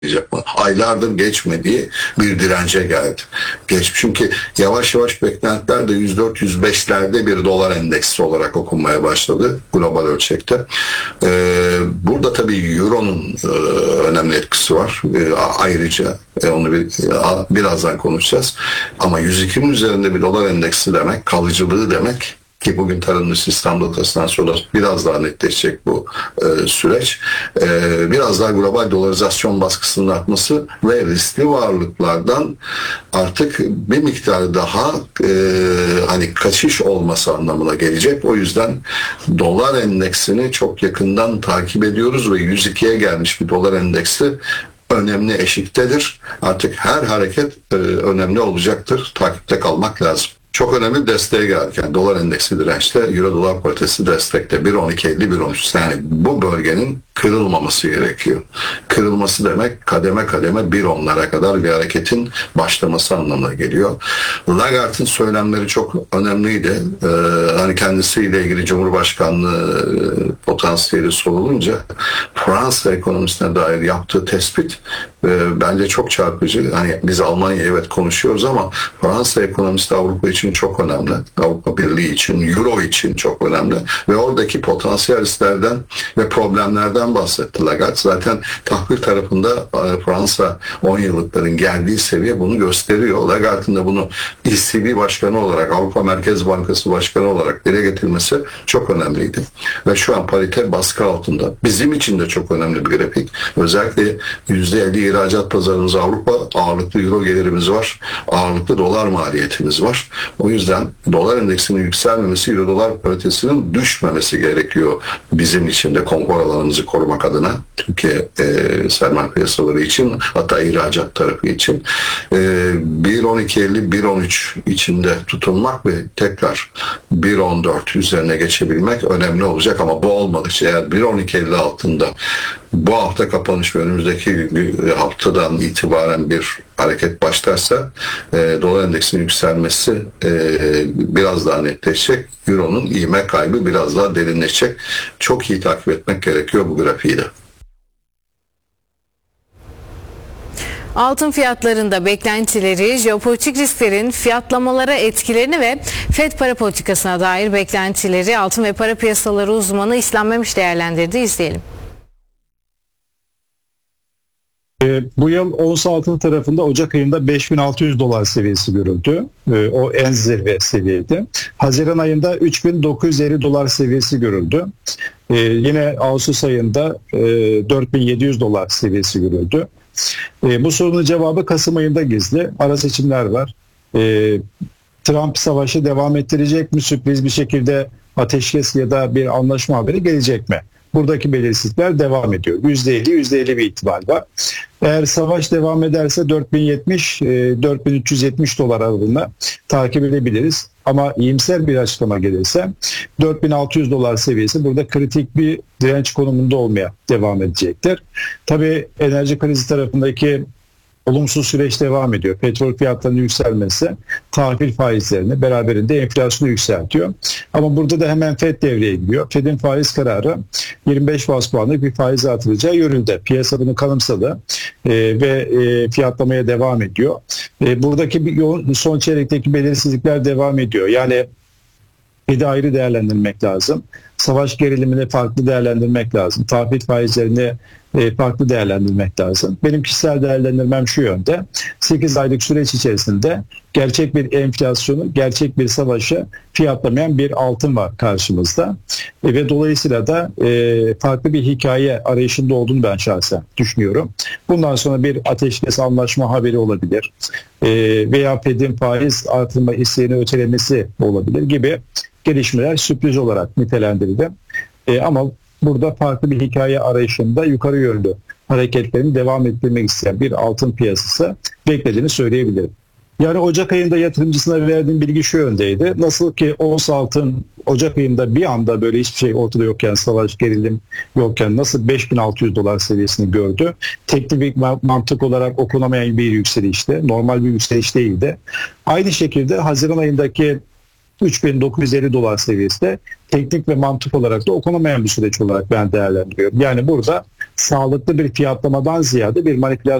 Aylardır geçmediği bir dirence geldi. Çünkü yavaş yavaş beklentiler de 104-105'lerde bir dolar endeksi olarak okunmaya başladı global ölçekte. Burada tabii Euro'nun önemli etkisi var. Ayrıca onu birazdan konuşacağız. Ama 102'nin üzerinde bir dolar endeksi demek, kalıcılığı demek ki bugün tanınmış İslam datasından sonra biraz daha netleşecek bu süreç. Biraz daha global dolarizasyon baskısının artması ve riskli varlıklardan artık bir miktar daha hani kaçış olması anlamına gelecek. O yüzden dolar endeksini çok yakından takip ediyoruz ve 102'ye gelmiş bir dolar endeksi önemli eşiktedir. Artık her hareket önemli olacaktır. Takipte kalmak lazım. Çok önemli desteğe gelirken dolar endeksi dirençte, euro dolar paritesi destekte 1.12.50 1.13. Yani bu bölgenin kırılmaması gerekiyor. Kırılması demek kademe kademe 1.10'lara kadar bir hareketin başlaması anlamına geliyor. Lagarde'ın söylemleri çok önemliydi. Hani kendisiyle ilgili Cumhurbaşkanlığı potansiyeli sorulunca Fransa ekonomisine dair yaptığı tespit bence çok çarpıcı. Hani biz Almanya evet konuşuyoruz ama Fransa ekonomisi de Avrupa için çok önemli. Avrupa Birliği için, Euro için çok önemli. Ve oradaki potansiyel risklerden ve problemlerden bahsetti Lagarde. Zaten tahvil tarafında Fransa 10 yıllıkların geldiği seviye bunu gösteriyor. Lagarde'ın da bunu ECB başkanı olarak, Avrupa Merkez Bankası başkanı olarak dile getirmesi çok önemliydi. Ve şu an parite baskı altında. Bizim için de çok önemli bir grafik. Özellikle %50 ihracat pazarımız Avrupa, ağırlıklı euro gelirimiz var, ağırlıklı dolar maliyetimiz var. O yüzden dolar endeksinin yükselmemesi, euro dolar paritesinin düşmemesi gerekiyor bizim için de konfor alanımızı korumak adına. Türkiye sermaye piyasaları için, hatta ihracat tarafı için 1.12.50 1.13 içinde tutunmak ve tekrar 1.14 üzerine geçebilmek önemli olacak ama bu olmadıkça eğer 1.12.50 altında bu hafta kapanış ve önümüzdeki haftadan itibaren bir hareket başlarsa dolar endeksinin yükselmesi biraz daha netleşecek. Euro'nun ivme kaybı biraz daha derinleşecek. Çok iyi takip etmek gerekiyor bu grafiği de. Altın fiyatlarında beklentileri, jeopolitik risklerin fiyatlamalara etkilerini ve FED para politikasına dair beklentileri altın ve para piyasaları uzmanı İslam Memiş değerlendirdi. İzleyelim. Bu yıl ons altın tarafında Ocak ayında 5600 dolar seviyesi görüldü. O en zirve seviyeydi. Haziran ayında 3950 dolar seviyesi görüldü. Yine Ağustos ayında 4700 dolar seviyesi görüldü. Bu sorunun cevabı Kasım ayında gizli. Ara seçimler var. Trump savaşı devam ettirecek mi? Sürpriz bir şekilde ateşkes ya da bir anlaşma haberi gelecek mi? Buradaki belirsizlikler devam ediyor. %50 bir ihtimal var. Eğer savaş devam ederse 4370 dolar aralığında takip edebiliriz. Ama iyimser bir açıklama gelirse 4600 dolar seviyesi burada kritik bir direnç konumunda olmaya devam edecektir. Tabii enerji krizi tarafındaki olumsuz süreç devam ediyor. Petrol fiyatlarının yükselmesi tahvil faizlerini beraberinde enflasyonu yükseltiyor. Ama burada da hemen FED devreye giriyor. FED'in faiz kararı 25 bas puanlık bir faiz artıracağı yönünde. Piyasa bunu kanımsadı ve fiyatlamaya devam ediyor. Buradaki son çeyrekteki belirsizlikler devam ediyor. Yani FED'i ayrı değerlendirmek lazım. Savaş gerilimini farklı değerlendirmek lazım. Tahvil faizlerini farklı değerlendirmek lazım. Benim kişisel değerlendirmem şu yönde. 8 aylık süreç içerisinde gerçek bir enflasyonu, gerçek bir savaşı fiyatlamayan bir altın var karşımızda. Ve dolayısıyla da farklı bir hikaye arayışında olduğunu ben şahsen düşünüyorum. Bundan sonra bir ateşkes anlaşma haberi olabilir. Veya FED'in faiz artırma isteğini ötelemesi olabilir gibi gelişmeler sürpriz olarak nitelendirilir. Ama burada farklı bir hikaye arayışında yukarı yönlü hareketlerini devam ettirmek isteyen bir altın piyasası beklediğini söyleyebilirim. Yani Ocak ayında yatırımcısına verdiğim bilgi şu yöndeydi. Nasıl ki ons altın Ocak ayında bir anda böyle hiçbir şey ortada yokken, savaş, gerilim yokken nasıl 5600 dolar seviyesini gördü. Teknik bir mantık olarak okunamayan bir yükselişti. Normal bir yükseliş değildi. Aynı şekilde Haziran ayındaki 3950 dolar seviyesi de teknik ve mantık olarak da okunamayan bir süreç olarak ben değerlendiriyorum. Yani burada sağlıklı bir fiyatlamadan ziyade bir manipülasyon